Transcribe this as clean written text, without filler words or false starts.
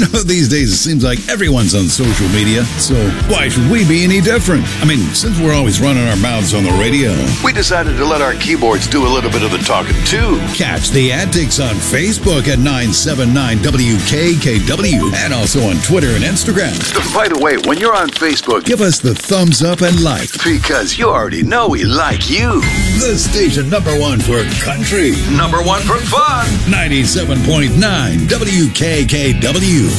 These days it seems like everyone's on social media, so why should we be any different? I mean, since we're always running our mouths on the radio. We decided to let our keyboards do a little bit of the talking, too. Catch the antics on Facebook at 979WKKW and also on Twitter and Instagram. By the way, when you're on Facebook, give us the thumbs up and like. Because you already know we like you. The station #1 for country. #1 for fun. 97.9 WKKW.